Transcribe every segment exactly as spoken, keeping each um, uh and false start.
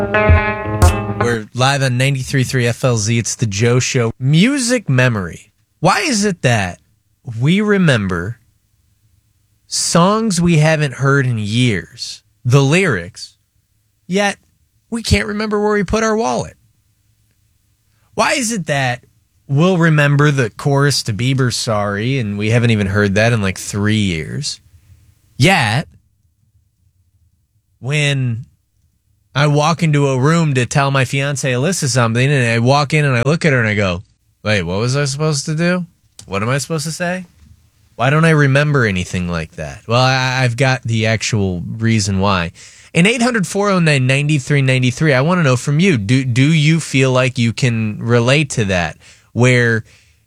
We're live on ninety-three point three F L Z. It's the Joe Show. Music memory. Why is it that we remember songs we haven't heard in years, the lyrics, yet we can't remember where we put our wallet? Why is it that we'll remember the chorus to Bieber's Sorry, and we haven't even heard that in like three years? Yet, when I walk into a room to tell my fiance Alyssa something, and I walk in and I look at her and I go, wait, what was I supposed to do? What am I supposed to say? Why don't I remember anything like that? Well, I, I've got the actual reason why. In eight hundred, four oh nine, nine three nine three, I want to know from you, do, do you feel like you can relate to that, where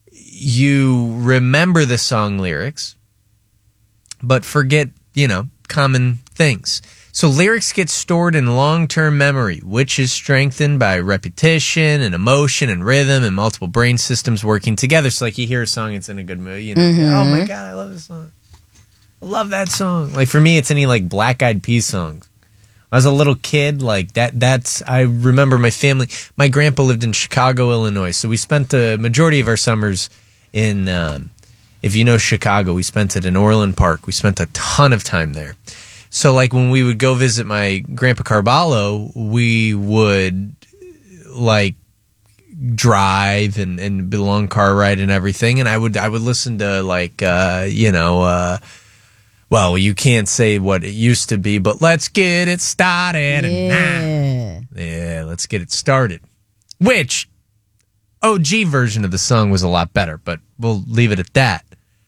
you remember the song lyrics, but forget, you know, common things? So lyrics get stored in long-term memory, which is strengthened by repetition and emotion and rhythm and multiple brain systems working together. So like you hear a song, it's in a good mood. You know, Mm-hmm. oh my God, I love this song. I love that song. Like for me, it's any like Black Eyed Peas songs. When I was a little kid, like that, that's, I remember my family, my grandpa lived in Chicago, Illinois. So we spent the majority of our summers in, um, if you know Chicago, we spent it in Orland Park. We spent a ton of time there. So, like, when we would go visit my Grandpa Carballo, we would, like, drive and, and be a long car ride and everything. And I would I would listen to, like, uh, you know, uh, well, you can't say what it used to be, but let's get it started. Yeah. And, nah, yeah, let's get it started. Which, O G version of the song was a lot better, but we'll leave it at that.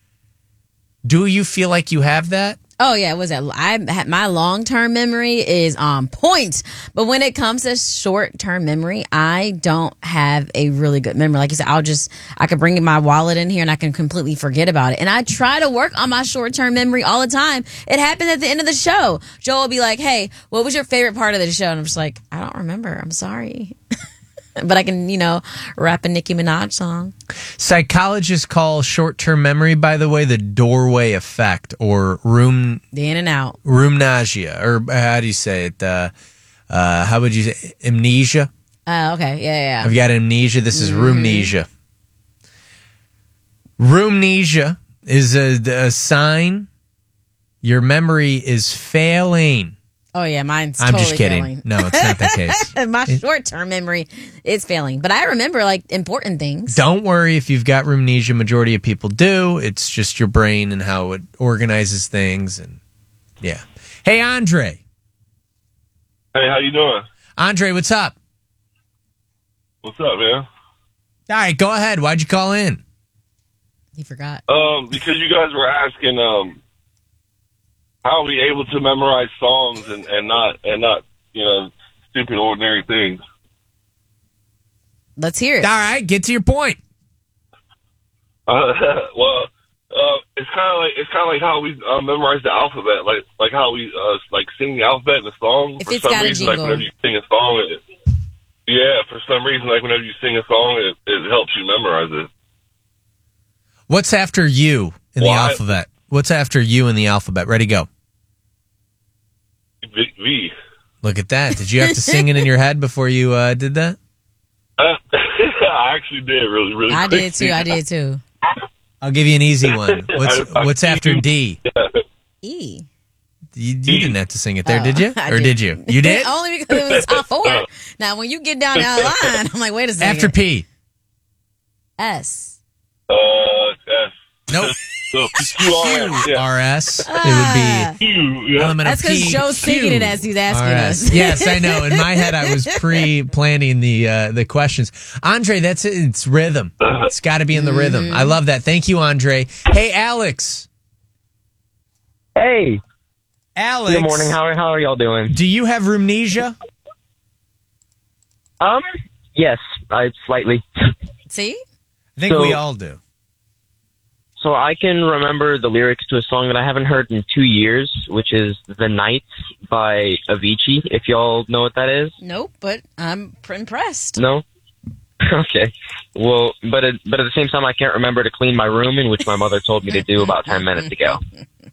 Do you feel like you have that? Oh yeah, was that? I my long term memory is on point, but when it comes to short term memory, I don't have a really good memory. Like you said, I'll just I could bring my wallet in here and I can completely forget about it. And I try to work on my short term memory all the time. It happened at the end of the show. Joel will be like, "Hey, what was your favorite part of the show?" And I'm just like, "I don't remember. I'm sorry." But I can, you know, rap a Nicki Minaj song. Psychologists call short-term memory, by the way, the doorway effect, or room... The in and out. Rumnasia, or how do you say it? Uh, uh, how would you say amnesia? Oh, okay. Yeah, yeah. I've got amnesia. This is mm-hmm. Rumnesia. Rumnesia is a, a sign your memory is failing. Oh, yeah, mine's I'm totally just kidding. failing. No, it's not the case. My short-term memory is failing, but I remember, like, important things. Don't worry if you've got rumnesia. Majority of people do. It's just your brain and how it organizes things, and yeah. Hey, Andre. Hey, how you doing? Andre, what's up? What's up, man? All right, go ahead. Why'd you call in? He forgot. Um, because you guys were asking, um, how are we able to memorize songs and, and not and not you know stupid ordinary things? Let's hear it. All right, get to your point. Uh, well, uh, it's kind of like it's kind of like how we uh, memorize the alphabet, like like how we uh, like sing the alphabet in a song. If for it's some got a reason, like jingle. whenever you sing a song, it, yeah, for some reason, like whenever you sing a song, it, it helps you memorize it. What's after you in the Why? alphabet? What's after you in the alphabet? Ready, go. V. v. Look at that. Did you have to sing it in your head before you uh, did that? Uh, I actually did really, really. I quick. did too. I did too. I'll give you an easy one. What's what's after D? E. You, you didn't have to sing it there, Oh, did you? I Or did. did you? You did? Only because it was top four. Now, when you get down that line, I'm like, wait a second. After P. S. Uh, S. Nope. So, Q R S, yeah. R S. It Ah. would be Q, yeah. element That's of P. because Joe's thinking it as he's asking R S. us. Yes, I know. In my head, I was pre-planning the uh, the questions. Andre, that's it. It's rhythm. It's got to be in the rhythm. I love that. Thank you, Andre. Hey, Alex. Hey. Alex. Good morning. How are, how are y'all doing? Do you have rumnesia? Um, yes, I slightly. See? I think So- we all do. So I can remember the lyrics to a song that I haven't heard in two years, which is "The Nights" by Avicii. If y'all know what that is. Nope, but I'm pr- impressed. No. Okay. Well, but it, but at the same time, I can't remember to clean my room, in which my mother told me to do about ten minutes ago.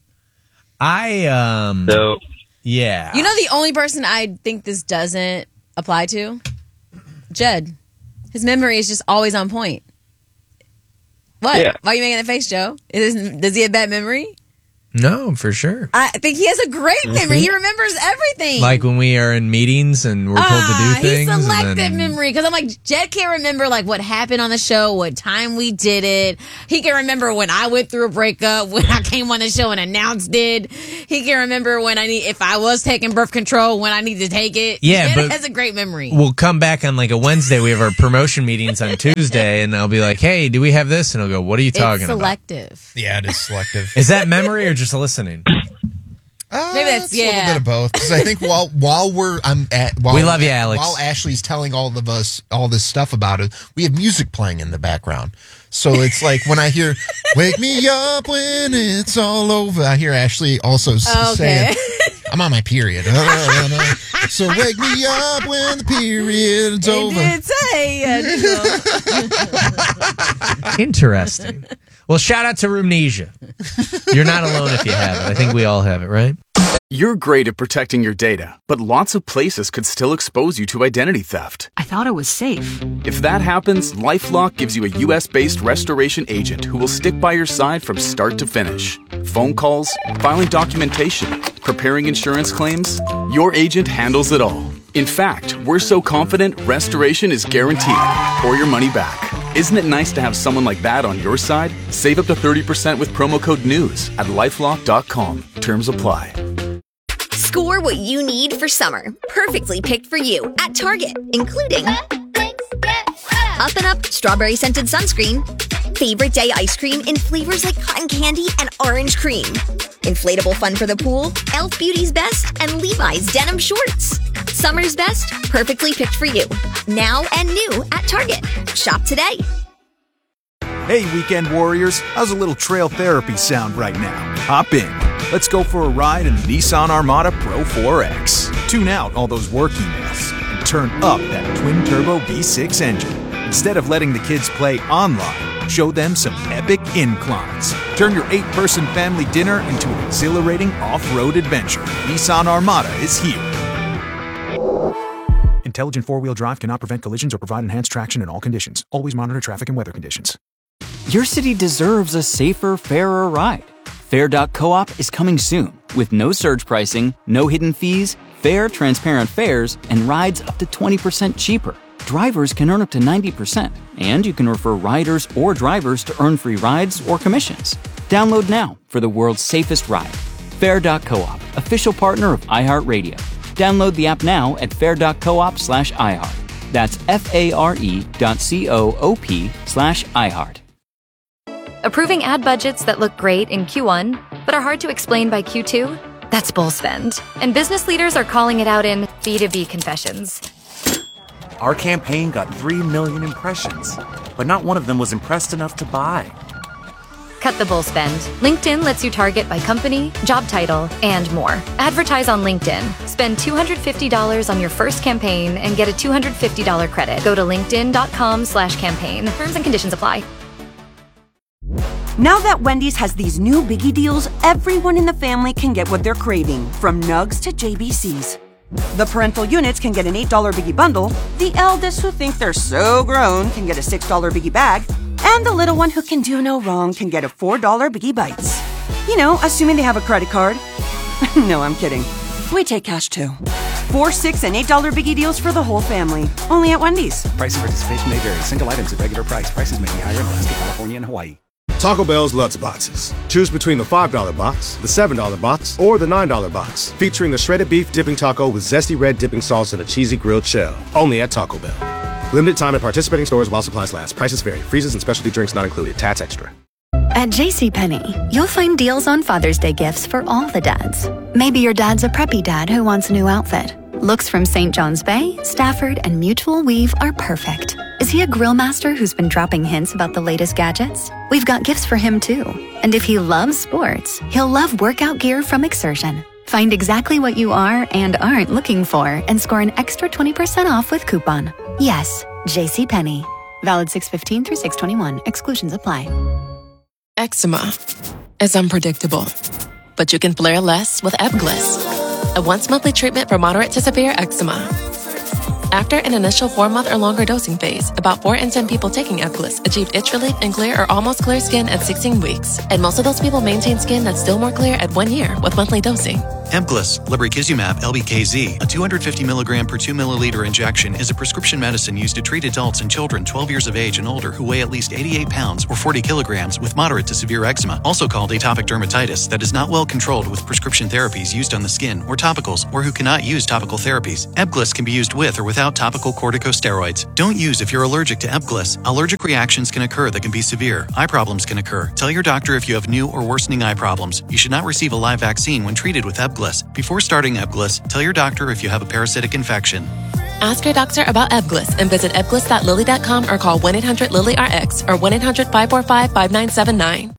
I um. So Yeah. You know, the only person I think this doesn't apply to? Jed. His memory is just always on point. What? Yeah. Why are you making that face, Joe? It isn't, does he have bad memory? No, for sure. I think he has a great memory. He remembers everything. Like when we are in meetings and we're told ah, to do things. He selected then... memory because I'm like, Jed can't remember like what happened on the show, what time we did it. He can remember when I went through a breakup, when I came on the show and announced it. He can remember when I need if I was taking birth control, when I need to take it. Yeah, Jed but has a great memory. We'll come back on like a Wednesday. We have our promotion meetings on Tuesday, and I'll be like, "Hey, do we have this?" And he'll go, "What are you talking it's about?" Selective. Yeah, it is selective. Is that memory or just listening? Uh, Maybe that's- it's a yeah. little bit of both. Because I think while while we're I'm at while, We love you, Alex. While Ashley's telling all of us all this stuff about it, we have music playing in the background. So it's like when I hear "Wake me up when it's all over," I hear Ashley also s- Okay. saying, "I'm on my period." So wake me up when the period's He over. did say. uh, Interesting. Well, shout out to Roomnesia. You're not alone if you have it. I think we all have it, right? You're great at protecting your data, but lots of places could still expose you to identity theft. I thought it was safe. If that happens, LifeLock gives you a U S-based restoration agent who will stick by your side from start to finish. Phone calls, filing documentation, preparing insurance claims, your agent handles it all. In fact, we're so confident restoration is guaranteed or your money back. Isn't it nice to have someone like that on your side? Save up to thirty percent with promo code NEWS at lifelock dot com. Terms apply. Score what you need for summer. Perfectly picked for you at Target, including Up and Up Strawberry Scented Sunscreen, Favorite Day Ice Cream in flavors like cotton candy and orange cream, Inflatable Fun for the Pool, Elf Beauty's Best, and Levi's Denim Shorts. Summer's best, perfectly picked for you. Now and new at Target. Shop today. Hey, weekend warriors, how's a little trail therapy sound right now? Hop in. Let's go for a ride in the Nissan Armada Pro four X. Tune out all those work emails and turn up that twin-turbo V six engine. Instead of letting the kids play online, show them some epic inclines. Turn your eight-person family dinner into an exhilarating off-road adventure. Nissan Armada is here. Intelligent four-wheel drive cannot prevent collisions or provide enhanced traction in all conditions. Always monitor traffic and weather conditions. Your city deserves a safer, fairer ride. Fair dot coop is coming soon with no surge pricing, no hidden fees, fair, transparent fares, and rides up to twenty percent cheaper. Drivers can earn up to ninety percent, and you can refer riders or drivers to earn free rides or commissions. Download now for the world's safest ride. Fair dot coop, official partner of iHeartRadio. Download the app now at fair dot coop slash iHeart. That's F-A-R-E dot C-O-O-P slash iHeart. Approving ad budgets that look great in Q one, but are hard to explain by Q two? That's bull spend. And business leaders are calling it out in B two B confessions. Our campaign got three million impressions, but not one of them was impressed enough to buy. Cut the bull spend. LinkedIn lets you target by company, job title, and more. Advertise on LinkedIn. Spend two hundred fifty dollars on your first campaign and get a two hundred fifty dollars credit. Go to linkedin.com slash campaign. Terms and conditions apply. Now that Wendy's has these new biggie deals, everyone in the family can get what they're craving, from nugs to J B Cs. The parental units can get an eight dollar biggie bundle, the eldest who think they're so grown can get a six dollar biggie bag, and the little one who can do no wrong can get a four dollar biggie bites. You know, assuming they have a credit card. No, I'm kidding. We take cash too. Four, six, and eight dollar biggie deals for the whole family. Only at Wendy's. Price and participation may vary. Single items at regular price. Prices may be higher in Alaska, California, and Hawaii. Taco Bell's Lutz Boxes. Choose between the five dollar box, the seven dollar box, or the nine dollar box, featuring the shredded beef dipping taco with zesty red dipping sauce and a cheesy grilled shell. Only at Taco Bell. Limited time at participating stores while supplies last. Prices vary. Freezes and specialty drinks not included. Tats extra. At JCPenney, you'll find deals on Father's Day gifts for all the dads. Maybe your dad's a preppy dad who wants a new outfit. Looks from Saint John's Bay, Stafford, and Mutual Weave are perfect. Is he a grill master who's been dropping hints about the latest gadgets? We've got gifts for him too. And if he loves sports, he'll love workout gear from Exertion. Find exactly what you are and aren't looking for and score an extra twenty percent off with coupon. Yes, JCPenney. Valid six fifteen through six twenty-one. Exclusions apply. Eczema is unpredictable, but you can flare less with Ebglyss, a once-monthly treatment for moderate to severe eczema. After an initial four-month or longer dosing phase, about four in ten people taking Ebglyss achieved itch relief and clear or almost clear skin at sixteen weeks. And most of those people maintain skin that's still more clear at one year with monthly dosing. Ebglyss, lebrikizumab L B K Z, a two hundred fifty milligram per two milliliter injection, is a prescription medicine used to treat adults and children twelve years of age and older who weigh at least eighty-eight pounds or forty kilograms with moderate to severe eczema, also called atopic dermatitis, that is not well controlled with prescription therapies used on the skin or topicals, or who cannot use topical therapies. Ebglyss can be used with or without topical corticosteroids. Don't use if you're allergic to Ebglyss. Allergic reactions can occur that can be severe. Eye problems can occur. Tell your doctor if you have new or worsening eye problems. You should not receive a live vaccine when treated with Ebglyss. Before starting Ebglyss, tell your doctor if you have a parasitic infection. Ask your doctor about Ebglyss and visit ebglyss dot lilly dot com or call one eight hundred lilly R X or one eight hundred five four five five nine seven nine.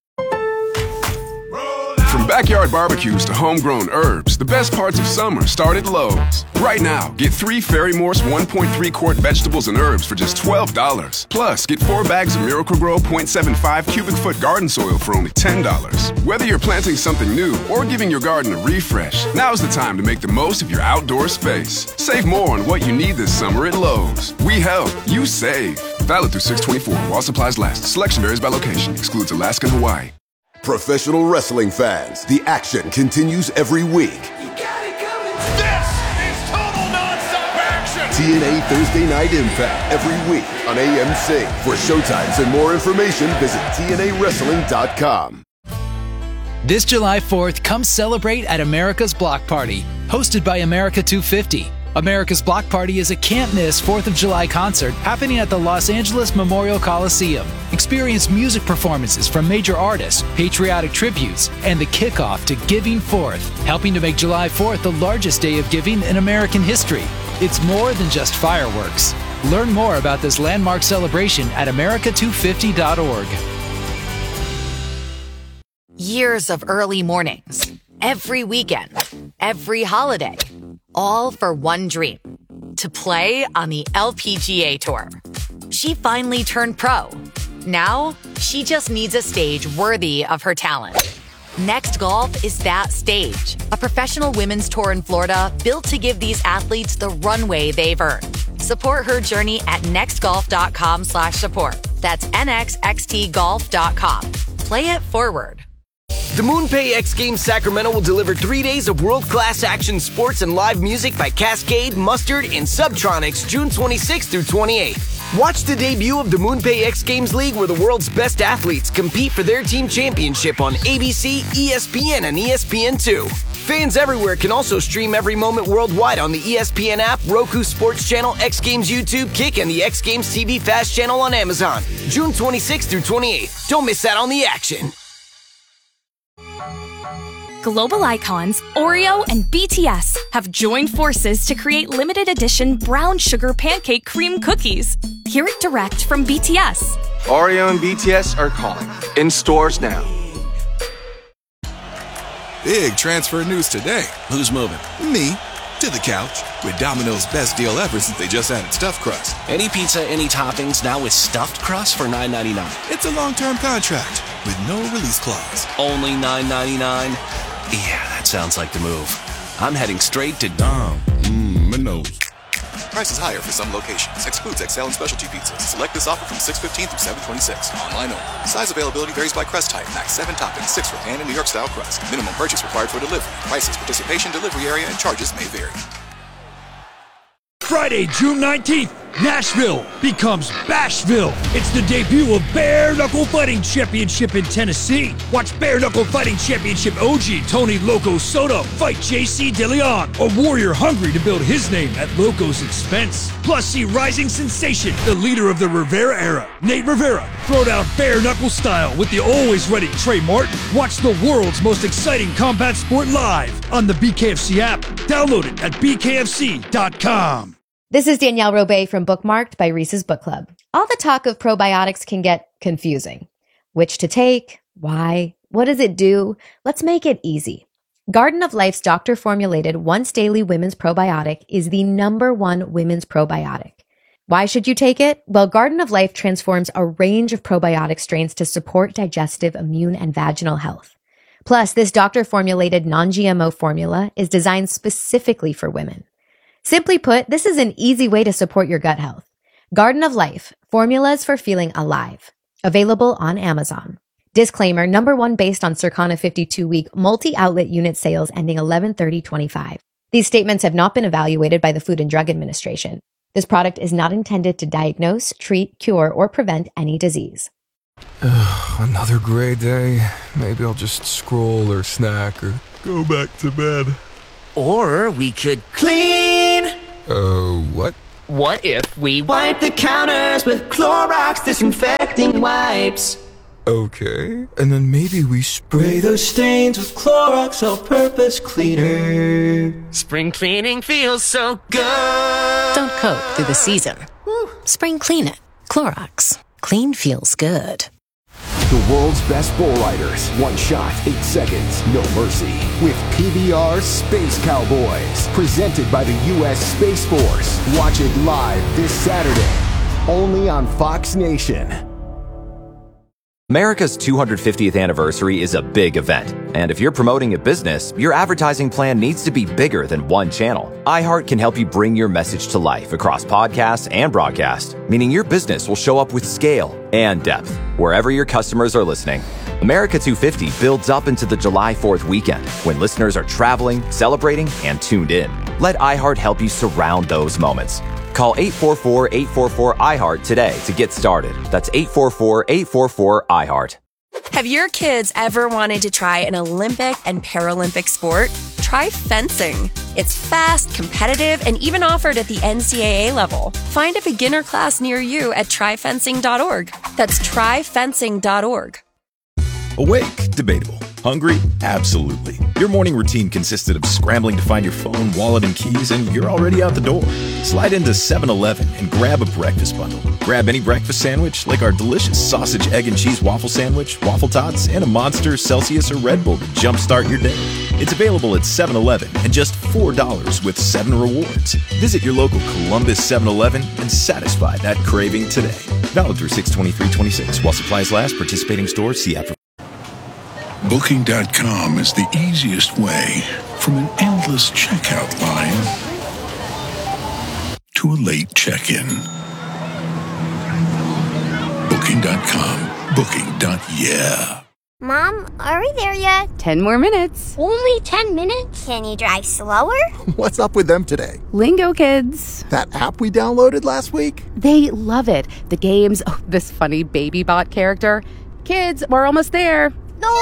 From backyard barbecues to homegrown herbs, the best parts of summer start at Lowe's. Right now, get three Fairy Morse one point three quart vegetables and herbs for just twelve dollars. Plus, get four bags of Miracle-Gro point seven five cubic foot garden soil for only ten dollars. Whether you're planting something new or giving your garden a refresh, now's the time to make the most of your outdoor space. Save more on what you need this summer at Lowe's. We help, you save. Valid through six twenty-four while supplies last. Selection varies by location. Excludes Alaska and Hawaii. Professional wrestling fans, the action continues every week. This is total nonstop action! T N A Thursday Night Impact every week on A M C. For showtimes and more information, visit T N A wrestling dot com. This July fourth, come celebrate at America's Block Party, hosted by America two fifty. America's Block Party is a can't-miss fourth of July concert happening at the Los Angeles Memorial Coliseum. Experience music performances from major artists, patriotic tributes, and the kickoff to Giving Fourth, helping to make July fourth the largest day of giving in American history. It's more than just fireworks. Learn more about this landmark celebration at america two fifty dot org. Years of early mornings, every weekend, every holiday, all for one dream, to play on the L P G A Tour. She finally turned pro. Now, she just needs a stage worthy of her talent. Next Golf is that stage, a professional women's tour in Florida built to give these athletes the runway they've earned. Support her journey at next golf dot com slash support. That's N X X T golf dot com. Play it forward. The MoonPay X Games Sacramento will deliver three days of world-class action sports and live music by Cascade, Mustard, and Subtronics June twenty-sixth through twenty-eighth. Watch the debut of the MoonPay X Games League, where the world's best athletes compete for their team championship on A B C, E S P N, and E S P N two. Fans everywhere can also stream every moment worldwide on the E S P N app, Roku Sports Channel, X Games YouTube, Kick, and the X Games T V Fast channel on Amazon. June twenty-sixth through twenty-eighth. Don't miss out on the action. Global icons Oreo and B T S have joined forces to create limited edition brown sugar pancake cream cookies. Hear it direct from B T S. Oreo and B T S are calling. In stores now. Big transfer news today. Who's moving? Me. To the couch. With Domino's best deal ever since they just added stuffed crust. Any pizza, any toppings, now with stuffed crust for nine ninety-nine. It's a long-term contract with no release clause. Only nine ninety-nine? Yeah, that sounds like the move. I'm heading straight to Dom. Mmm, my nose. Prices higher for some locations. Excludes X L and specialty pizzas. Select this offer from six fifteen through seven twenty-six. Online only. Size availability varies by crust type. Max seven toppings, six for pan and New York style crust. Minimum purchase required for delivery. Prices, participation, delivery area, and charges may vary. Friday, June nineteenth, Nashville becomes Bashville. It's the debut of Bare Knuckle Fighting Championship in Tennessee. Watch Bare Knuckle Fighting Championship O G Tony Loco Soto fight J C DeLeon, a warrior hungry to build his name at Loco's expense. Plus, see rising sensation, the leader of the Rivera era, Nate Rivera, throw down bare knuckle style with the always ready Trey Martin. Watch the world's most exciting combat sport live on the B K F C app. Download it at b k f c dot com. This is Danielle Robay from Bookmarked by Reese's Book Club. All the talk of probiotics can get confusing. Which to take? Why? What does it do? Let's make it easy. Garden of Life's doctor-formulated once daily women's probiotic is the number one women's probiotic. Why should you take it? Well, Garden of Life transforms a range of probiotic strains to support digestive, immune, and vaginal health. Plus, this doctor-formulated non G M O formula is designed specifically for women. Simply put, this is an easy way to support your gut health. Garden of Life, formulas for feeling alive. Available on Amazon. Disclaimer, number one based on Circana fifty-two week multi-outlet unit sales ending eleven thirty twenty-five. These statements have not been evaluated by the Food and Drug Administration. This product is not intended to diagnose, treat, cure, or prevent any disease. Ugh, another gray day. Maybe I'll just scroll or snack or go back to bed. Or we could clean. Oh, uh, what? What if we wipe the counters with Clorox disinfecting wipes? Okay, and then maybe we spray those stains with Clorox all-purpose cleaner. Spring cleaning feels so good. Don't cope through the season. Woo. Spring clean it. Clorox. Clean feels good. The world's best bull riders. One shot, eight seconds, no mercy. With P B R's Space Cowboys. Presented by the U S Space Force. Watch it live this Saturday. Only on Fox Nation. America's two hundred fiftieth anniversary is a big event, and if you're promoting a business, your advertising plan needs to be bigger than one channel. iHeart can help you bring your message to life across podcasts and broadcast, meaning your business will show up with scale and depth wherever your customers are listening. America two fifty builds up into the July fourth weekend when listeners are traveling, celebrating, and tuned in. Let iHeart help you surround those moments. Call eight four four, eight four four, I heart today to get started. That's eight four four, eight four four, I heart. Have your kids ever wanted to try an Olympic and Paralympic sport? Try fencing. It's fast, competitive, and even offered at the N C double A level. Find a beginner class near you at try fencing dot org. That's try fencing dot org. Awake? Debatable. Hungry? Absolutely. Your morning routine consisted of scrambling to find your phone, wallet, and keys, and you're already out the door. Slide into seven eleven and grab a breakfast bundle. Grab any breakfast sandwich, like our delicious sausage, egg, and cheese waffle sandwich, waffle tots, and a Monster, Celsius, or Red Bull to jumpstart your day. It's available at seven eleven and just four dollars with seven rewards. Visit your local Columbus seven eleven and satisfy that craving today. Valid through six twenty-three twenty-six. While supplies last, participating stores, see app for Booking dot com is the easiest way from an endless checkout line to a late check-in. Booking dot com. Booking. Yeah. Mom, are we there yet? Ten more minutes. Only ten minutes? Can you drive slower? What's up with them today? Lingo Kids. That app we downloaded last week? They love it. The games, oh, this funny baby bot character. Kids, we're almost there.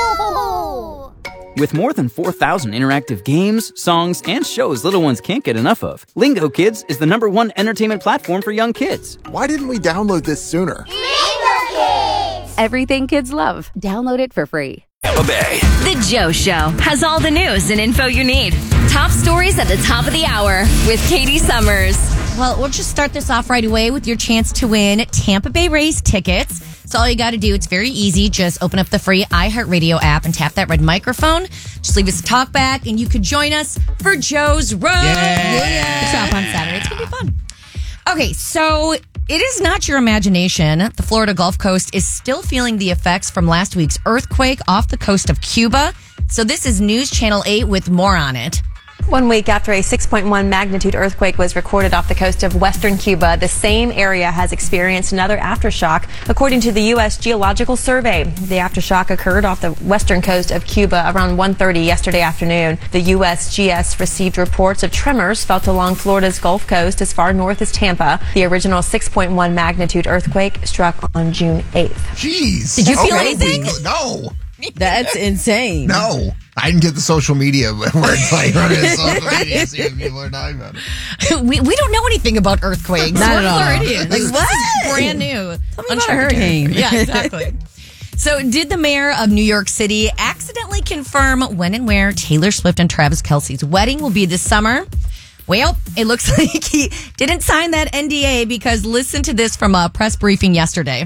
No! With more than four thousand interactive games, songs, and shows little ones can't get enough of, Lingo Kids is the number one entertainment platform for young kids. Why didn't we download this sooner? Lingo Kids! Everything kids love. Download it for free. Tampa Bay. The Joe Show has all the news and info you need. Top stories at the top of the hour with Katie Summers. Well, we'll just start this off right away with your chance to win Tampa Bay Rays tickets. So all you got to do, it's very easy. Just open up the free iHeartRadio app and tap that red microphone. Just leave us a talk back and you could join us for Joe's Road. Yeah. It's up on Saturday. It's going to be fun. Okay, so it is not your imagination. The Florida Gulf Coast is still feeling the effects from last week's earthquake off the coast of Cuba. So this is News Channel eight with more on it. One week after a six point one magnitude earthquake was recorded off the coast of western Cuba, the same area has experienced another aftershock, according to the U S Geological Survey. The aftershock occurred off the western coast of Cuba around one thirty yesterday afternoon. The U S G S received reports of tremors felt along Florida's Gulf Coast as far north as Tampa. The original six point one magnitude earthquake struck on June eighth. Jeez. Did you feel okay. anything? No. That's insane. No. I didn't get the social media where it's like running social media, see what people are talking about. we, we don't know anything about earthquakes. Not We're at all. Floridians. Like, this what? is brand new. Tell me about a hurricane. Yeah, exactly. So did the mayor of New York City accidentally confirm when and where Taylor Swift and Travis Kelce's wedding will be this summer? Well, it looks like he didn't sign that N D A because listen to this from a press briefing yesterday.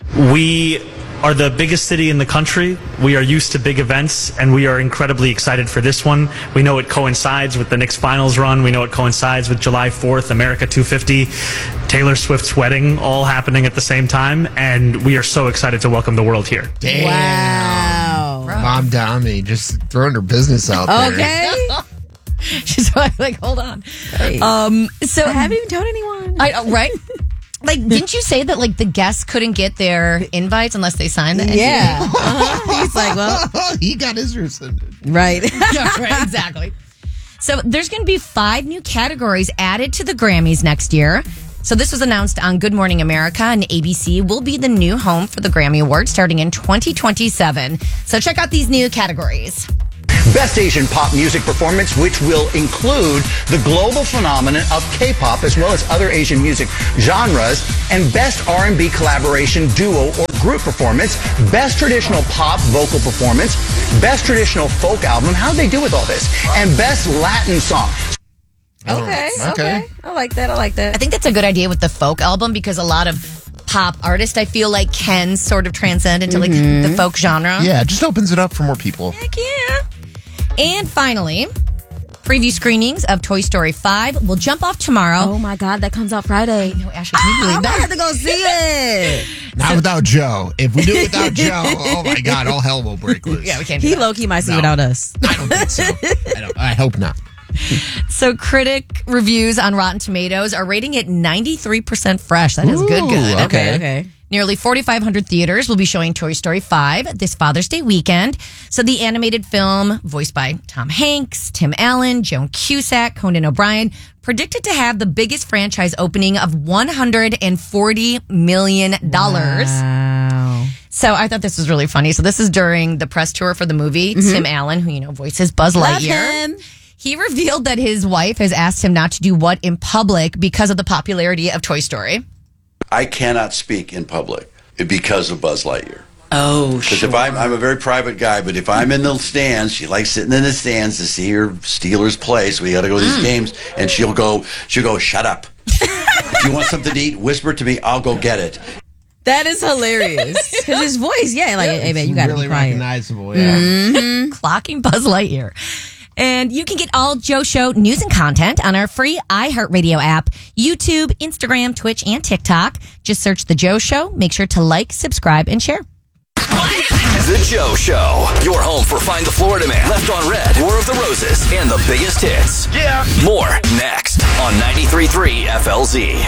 We are the biggest city in the country. We are used to big events, and we are incredibly excited for this one. We know it coincides with the Knicks finals run. We know it coincides with July fourth, America two fifty, Taylor Swift's wedding, all happening at the same time, and we are so excited to welcome the world here. Damn. Wow. Mom Dami just throwing her business out there. Okay. She's like, hold on. Hey. Um, so I haven't even told anyone. I uh, right. Like, didn't you say that like the guests couldn't get their invites unless they signed the N D A? Yeah. Uh-huh. He's like, well, he got his rescinded. Right. Yeah, right. Exactly. So there's going to be five new categories added to the Grammys next year. So this was announced on Good Morning America, and A B C will be the new home for the Grammy Awards starting in twenty twenty-seven. So check out these new categories. Best Asian Pop Music Performance, which will include the global phenomenon of K-pop as well as other Asian music genres, and Best R and B Collaboration Duo or Group Performance, Best Traditional Pop Vocal Performance, Best Traditional Folk Album, how'd they do with all this, and Best Latin Song. Okay, okay, okay. I like that. I like that. I think that's a good idea with the folk album because a lot of pop artists, I feel like, can sort of transcend into like Mhm. the folk genre. Yeah, it just opens it up for more people. Heck yeah. And finally, preview screenings of Toy Story five will jump off tomorrow. Oh my God, that comes out Friday. No, Ashley, can you believe I'm that? gonna have to go see it. Not So- without Joe. If we do it without Joe, oh my God, all hell will break loose. Yeah, we can't do He that. low key might see No. without us. I don't think so. I, don't, I hope not. So critic reviews on Rotten Tomatoes are rating it ninety-three percent fresh. That is Ooh, good, good. okay. Okay. Nearly forty-five hundred theaters will be showing Toy Story five this Father's Day weekend. So the animated film, voiced by Tom Hanks, Tim Allen, Joan Cusack, Conan O'Brien, predicted to have the biggest franchise opening of one hundred forty million dollars. Wow. So I thought this was really funny. So this is during the press tour for the movie. Mm-hmm. Tim Allen, who, you know, voices Buzz Love Lightyear. him. He revealed that his wife has asked him not to do what in public because of the popularity of Toy Story. I cannot speak in public because of Buzz Lightyear. Oh, Because if I'm, I'm a very private guy, but if I'm in the stands, she likes sitting in the stands to see her Steelers play. So we got to go to these games, and she'll go, she'll go, shut up. If you want something to eat, whisper to me. I'll go get it. That is hilarious. Because his voice, yeah, like, hey man, you gotta really be quiet. recognizable, yeah. Mm-hmm. Clocking Buzz Lightyear. And you can get all Joe Show news and content on our free iHeartRadio app, YouTube, Instagram, Twitch, and TikTok. Just search The Joe Show. Make sure to like, subscribe, and share. The Joe Show. Your home for Find the Florida Man, Left on Red, War of the Roses, and the biggest hits. Yeah. More next on ninety-three point three F L Z.